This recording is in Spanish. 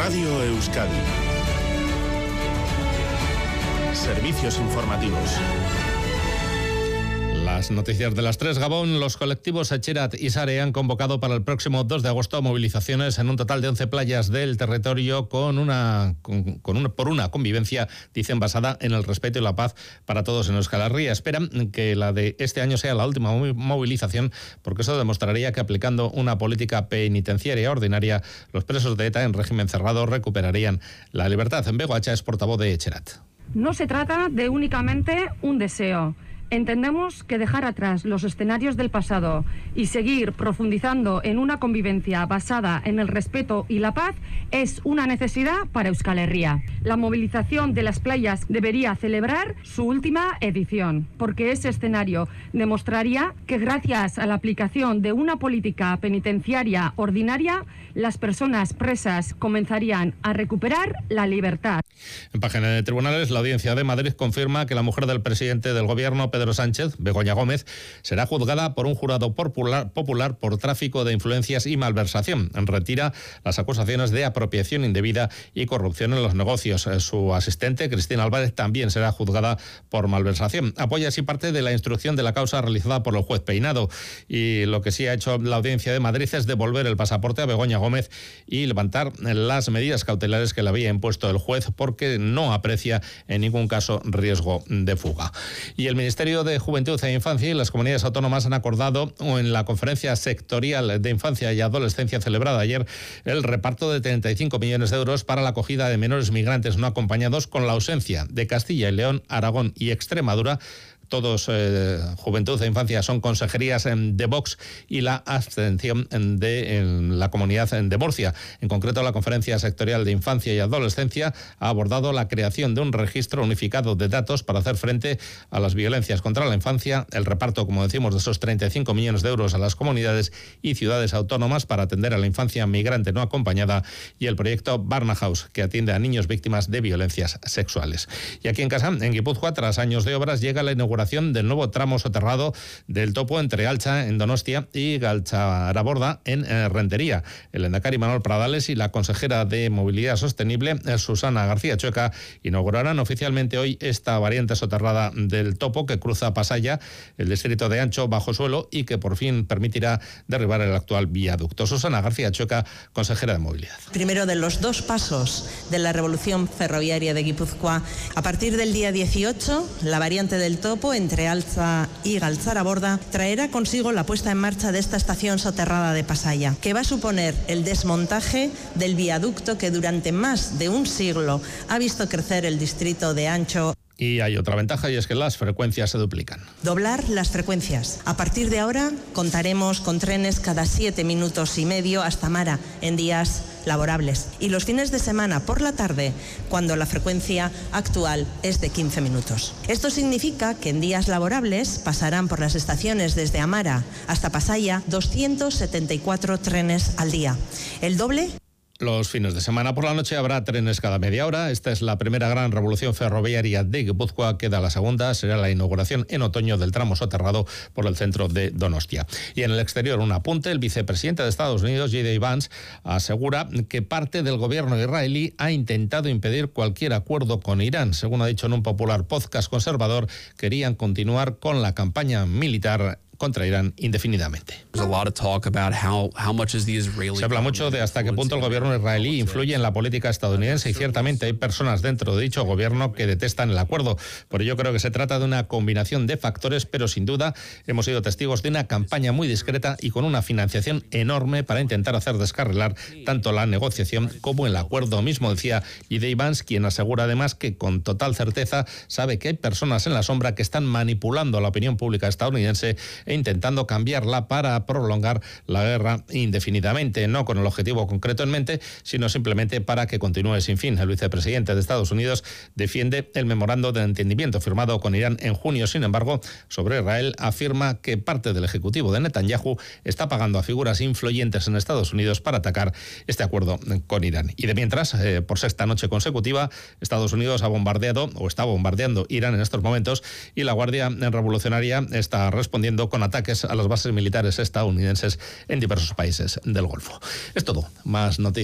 Radio Euskadi. Servicios informativos. Las noticias de las 3. Gabón, los colectivos Etxerat y Sare han convocado para el próximo 2 de agosto movilizaciones en un total de 11 playas del territorio por una convivencia, dicen, basada en el respeto y la paz para todos en Euskal Herria. Esperan que la de este año sea la última movilización, porque eso demostraría que aplicando una política penitenciaria ordinaria, los presos de ETA en régimen cerrado recuperarían la libertad. Bego Hacha es portavoz de Etxerat. No se trata de únicamente un deseo. Entendemos que dejar atrás los escenarios del pasado y seguir profundizando en una convivencia basada en el respeto y la paz es una necesidad para Euskal Herria. La movilización de las playas debería celebrar su última edición, porque ese escenario demostraría que gracias a la aplicación de una política penitenciaria ordinaria, las personas presas comenzarían a recuperar la libertad. En página de tribunales, la Audiencia de Madrid confirma que la mujer del presidente del gobierno, Pedro Sánchez, Begoña Gómez, será juzgada por un jurado popular por tráfico de influencias y malversación. Retira las acusaciones de apropiación indebida y corrupción en los negocios. Su asistente, Cristina Álvarez, también será juzgada por malversación. Apoya así parte de la instrucción de la causa realizada por el juez Peinado. Y lo que sí ha hecho la Audiencia de Madrid es devolver el pasaporte a Begoña Gómez y levantar las medidas cautelares que le había impuesto el juez, porque no aprecia en ningún caso riesgo de fuga. Y el Ministerio de Juventud e Infancia y las comunidades autónomas han acordado en la conferencia sectorial de infancia y adolescencia celebrada ayer el reparto de 35 millones de euros para la acogida de menores migrantes no acompañados, con la ausencia de Castilla y León, Aragón y Extremadura. Todos, Juventud e Infancia, son consejerías de Vox, y la abstención de la comunidad de Murcia. En concreto, la Conferencia Sectorial de Infancia y Adolescencia ha abordado la creación de un registro unificado de datos para hacer frente a las violencias contra la infancia, el reparto, como decimos, de esos 35 millones de euros a las comunidades y ciudades autónomas para atender a la infancia migrante no acompañada, y el proyecto Barnahus, que atiende a niños víctimas de violencias sexuales. Y aquí en casa, en Guipúzcoa, tras años de obras, llega la inauguración del nuevo tramo soterrado del topo entre Altza, en Donostia, y Galtzaraborda, en Rentería. El lehendakari Manuel Pradales y la consejera de Movilidad Sostenible, Susana García Chueca, inaugurarán oficialmente hoy esta variante soterrada del topo que cruza Pasaya, el distrito de Ancho, bajo suelo, y que por fin permitirá derribar el actual viaducto. Susana García Chueca, consejera de Movilidad. Primero de los dos pasos de la revolución ferroviaria de Guipúzcoa. A partir del día 18, la variante del topo entre Altza y Galtzaraborda traerá consigo la puesta en marcha de esta estación soterrada de Pasaya, que va a suponer el desmontaje del viaducto que durante más de un siglo ha visto crecer el distrito de Ancho. Y hay otra ventaja, y es que las frecuencias se duplican. Doblar las frecuencias. A partir de ahora contaremos con trenes cada 7 minutos y medio hasta Mara en días laborables, y los fines de semana por la tarde, cuando la frecuencia actual es de 15 minutos. Esto significa que en días laborables pasarán por las estaciones desde Amara hasta Pasaya 274 trenes al día, el doble. Los fines de semana por la noche habrá trenes cada media hora. Esta es la primera gran revolución ferroviaria de Guipúzcoa. Queda la segunda, será la inauguración en otoño del tramo soterrado por el centro de Donostia. Y en el exterior, un apunte: el vicepresidente de Estados Unidos, J.D. Vance, asegura que parte del gobierno israelí ha intentado impedir cualquier acuerdo con Irán. Según ha dicho en un popular podcast conservador, querían continuar con la campaña militar contra Irán indefinidamente. Se habla mucho de hasta qué punto el gobierno israelí influye en la política estadounidense, y ciertamente hay personas dentro de dicho gobierno que detestan el acuerdo. Por ello creo que se trata de una combinación de factores, pero sin duda hemos sido testigos de una campaña muy discreta y con una financiación enorme para intentar hacer descarrilar tanto la negociación como el acuerdo mismo, decía J.D. Vance, quien asegura además que con total certeza sabe que hay personas en la sombra que están manipulando la opinión pública estadounidense e intentando cambiarla para prolongar la guerra indefinidamente, no con el objetivo concreto en mente, sino simplemente para que continúe sin fin. El vicepresidente de Estados Unidos defiende el memorando de entendimiento firmado con Irán en junio. Sin embargo, sobre Israel afirma que parte del ejecutivo de Netanyahu está pagando a figuras influyentes en Estados Unidos para atacar este acuerdo con Irán. Y de mientras, por sexta noche consecutiva, Estados Unidos ha bombardeado o está bombardeando Irán en estos momentos, y la Guardia Revolucionaria está respondiendo con ataques a las bases militares estadounidenses en diversos países del Golfo. Es todo. Más noticias.